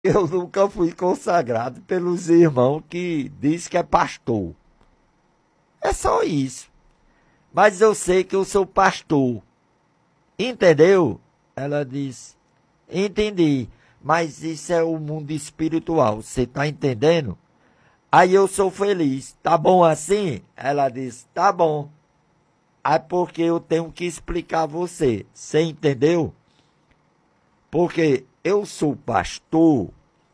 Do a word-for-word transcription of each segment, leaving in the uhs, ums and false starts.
Eu nunca fui consagrado pelos irmãos que diz que é pastor. É só isso. Mas eu sei que eu sou pastor. Entendeu? Ela disse, entendi. Mas isso é o mundo espiritual. Você tá entendendo? Aí eu sou feliz. Tá bom assim? Ela disse, tá bom. Aí porque eu tenho que explicar a você. Você entendeu? Porque eu sou pastor.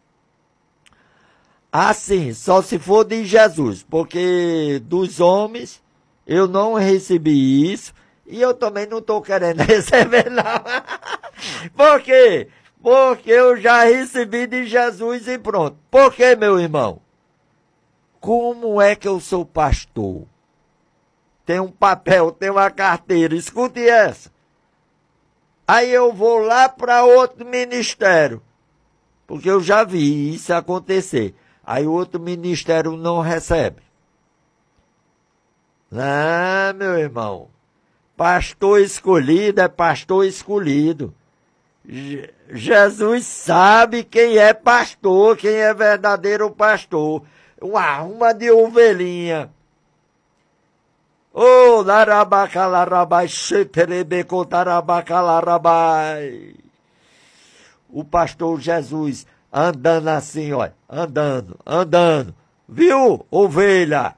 Assim, só se for de Jesus. Porque dos homens eu não recebi isso. E eu também não estou querendo receber, não. Por quê? Porque eu já recebi de Jesus e pronto. Por quê, meu irmão? Como é que eu sou pastor? Tem um papel, tem uma carteira, escute essa. Aí eu vou lá para outro ministério, porque eu já vi isso acontecer. Aí o outro ministério não recebe. Ah, meu irmão, pastor escolhido é pastor escolhido. Je- Jesus sabe quem é pastor, quem é verdadeiro pastor. Uma uma de ovelhinha. Ô, larabacalarabai, xeterebecotarabacalarabai. O pastor Jesus andando assim, olha, andando, andando. Viu, ovelha?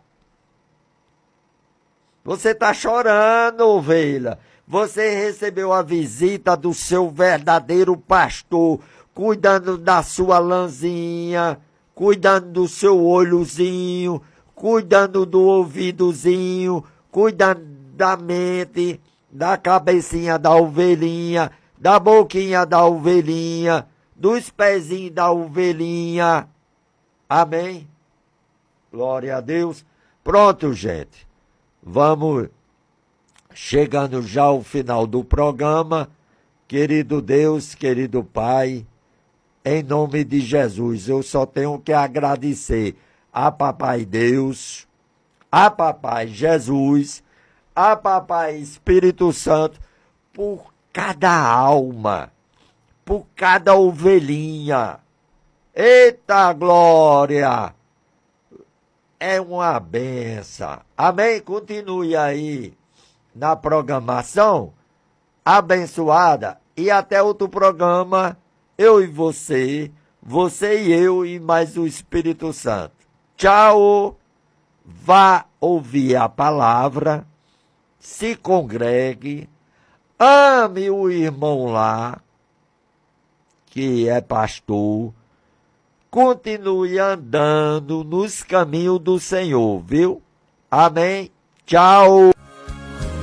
Você tá chorando, ovelha. Você recebeu a visita do seu verdadeiro pastor, cuidando da sua lãzinha, cuidando do seu olhozinho, cuidando do ouvidozinho, cuidando da mente, da cabecinha da ovelhinha, da boquinha da ovelhinha, dos pezinhos da ovelhinha. Amém? Glória a Deus. Pronto, gente. Vamos chegando já ao final do programa. Querido Deus, querido Pai, em nome de Jesus, eu só tenho que agradecer a Papai Deus, a Papai Jesus, a Papai Espírito Santo, por cada alma, por cada ovelhinha. Eita glória! É uma benção. Amém? Continue aí na programação abençoada e até outro programa, eu e você, você e eu e mais o Espírito Santo. Tchau! Vá ouvir a palavra, se congregue, ame o irmão lá, que é pastor, continue andando nos caminhos do Senhor, viu? Amém? Tchau!